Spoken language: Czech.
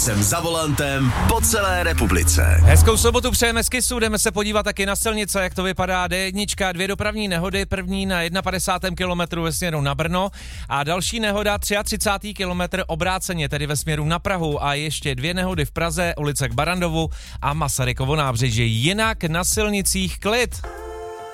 jsem za volantem po celé republice. Hezkou sobotu přejeme z Kisu, jdeme se podívat taky na silnice, jak to vypadá. D1, 2 dopravní nehody, první na 51. kilometru ve směru na Brno a další nehoda 33. kilometr obráceně, tedy ve směru na Prahu a ještě 2 nehody v Praze, ulice k Barandovu a Masarykovo nábřeží. Jinak na silnicích klid.